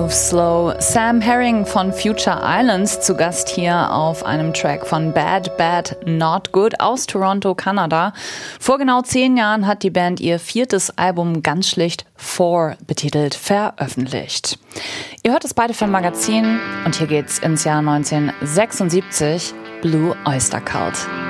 Move Slow. Sam Herring von Future Islands zu Gast hier auf einem Track von Bad Bad Not Good aus Toronto, Kanada. Vor genau 10 Jahren hat die Band ihr 4. Album ganz schlicht 4 betitelt veröffentlicht. Ihr hört das beide Filmmagazin und hier geht's ins Jahr 1976, Blue Oyster Cult.